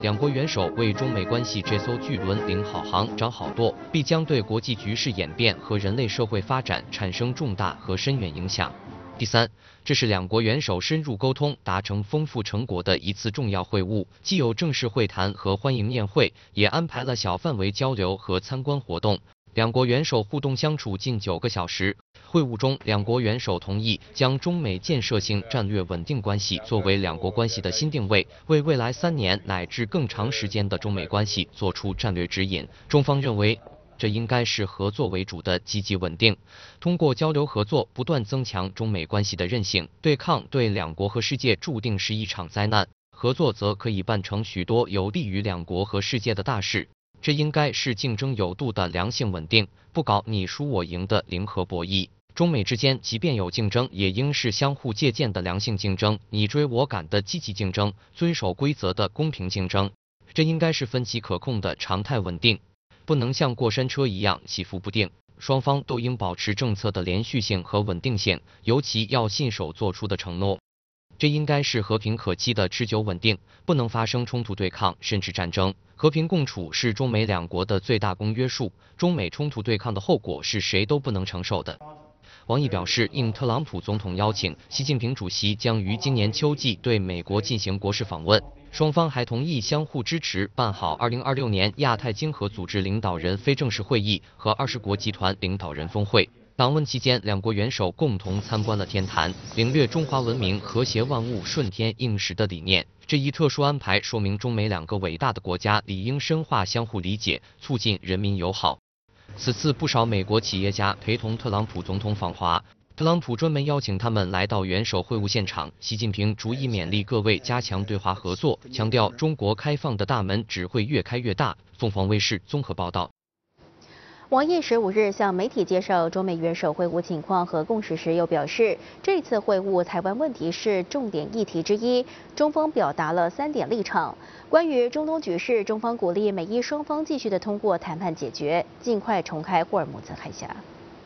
两国元首为中美关系这艘巨轮领好航、掌好舵，必将对国际局势演变和人类社会发展产生重大和深远影响。第三，这是两国元首深入沟通、达成丰富成果的一次重要会晤，既有正式会谈和欢迎宴会，也安排了小范围交流和参观活动。两国元首互动相处近9个小时。会晤中，两国元首同意将中美建设性战略稳定关系作为两国关系的新定位，为未来3年乃至更长时间的中美关系做出战略指引。中方认为，这应该是合作为主的积极稳定，通过交流合作不断增强中美关系的韧性。对抗对两国和世界注定是一场灾难，合作则可以办成许多有利于两国和世界的大事。这应该是竞争有度的良性稳定，不搞你输我赢的零和博弈。中美之间即便有竞争，也应是相互借鉴的良性竞争，你追我赶的积极竞争，遵守规则的公平竞争。这应该是分歧可控的常态稳定，不能像过山车一样起伏不定。双方都应保持政策的连续性和稳定性，尤其要信守做出的承诺。这应该是和平可期的持久稳定，不能发生冲突对抗甚至战争。和平共处是中美两国的最大公约数，中美冲突对抗的后果是谁都不能承受的。王毅表示，应特朗普总统邀请，习近平主席将于今年秋季对美国进行国事访问。双方还同意相互支持办好2026年亚太经合组织领导人非正式会议和20国集团领导人峰会。访问期间，两国元首共同参观了天坛，领略中华文明和谐万物顺天应时的理念。这一特殊安排说明中美两个伟大的国家理应深化相互理解，促进人民友好。此次不少美国企业家陪同特朗普总统访华，特朗普专门邀请他们来到元首会晤现场。习近平逐一勉励各位加强对华合作，强调中国开放的大门只会越开越大。凤凰卫视综合报道。 王毅15日向媒体介绍中美元首会晤情况和共识时，又表示，这次会晤台湾问题是重点议题之一，中方表达了3点立场。关于中东局势，中方鼓励美伊双方继续的通过谈判解决，尽快重开霍尔木兹海峡。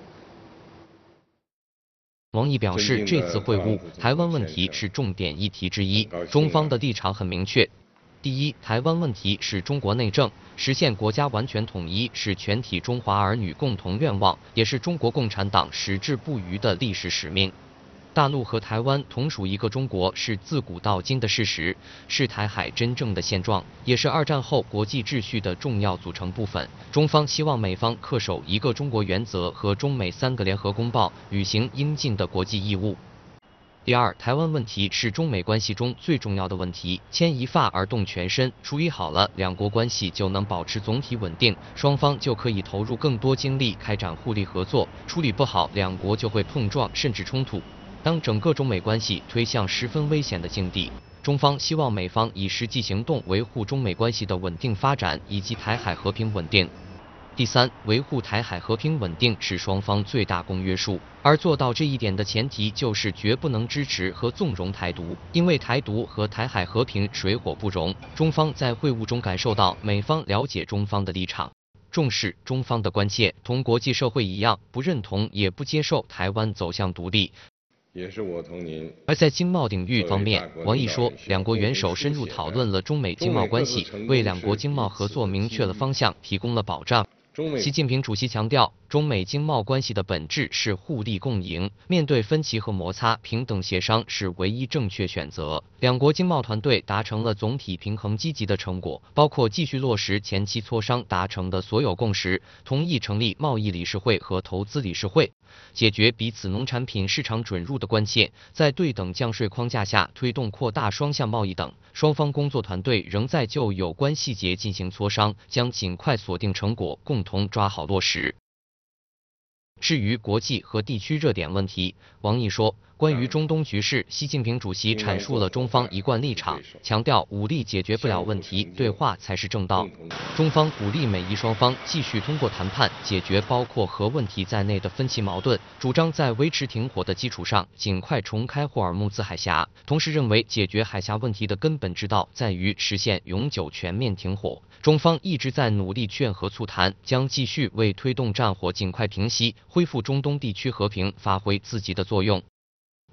王毅表示，这次会晤台湾问题是重点议题之一，中方的立场很明确。第一，台湾问题是中国内政，实现国家完全统一是全体中华儿女共同愿望，也是中国共产党矢志不渝的历史使命。大陆和台湾同属一个中国是自古到今的事实，是台海真正的现状，也是2战后国际秩序的重要组成部分。中方希望美方恪守一个中国原则和中美3个联合公报，履行应尽的国际义务。第二，台湾问题是中美关系中最重要的问题，牵一发而动全身，处理好了，两国关系就能保持总体稳定，双方就可以投入更多精力开展互利合作；处理不好，两国就会碰撞甚至冲突。当整个中美关系推向十分危险的境地，中方希望美方以实际行动维护中美关系的稳定发展以及台海和平稳定。第三，维护台海和平稳定是双方最大公约数，而做到这一点的前提就是绝不能支持和纵容台独，因为台独和台海和平水火不容。中方在会晤中感受到美方了解中方的立场，重视中方的关切，同国际社会一样，不认同也不接受台湾走向独立。 也是我同您。 而在经贸领域方面，王毅说，两国元首深入讨论了中美经贸关系，为两国经贸合作明确了方向，提供了保障。习近平主席强调，中美经贸关系的本质是互利共赢，面对分歧和摩擦，平等协商是唯一正确选择。两国经贸团队达成了总体平衡积极的成果，包括继续落实前期磋商达成的所有共识，同意成立贸易理事会和投资理事会，解决彼此农产品市场准入的关切，在对等降税框架下推动扩大双向贸易等。双方工作团队仍在就有关细节进行磋商，将尽快锁定成果，共同抓好落实。至于国际和地区热点问题，王毅说，关于中东局势，习近平主席阐述了中方一贯立场，强调武力解决不了问题，对话才是正道。中方鼓励美伊双方继续通过谈判解决包括核问题在内的分歧矛盾，主张在维持停火的基础上尽快重开霍尔木兹海峡，同时认为解决海峡问题的根本之道在于实现永久全面停火。中方一直在努力劝和促谈，将继续为推动战火尽快平息、恢复中东地区和平发挥自己的作用。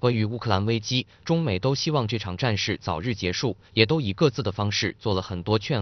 关于乌克兰危机，中美都希望这场战事早日结束，也都以各自的方式做了很多劝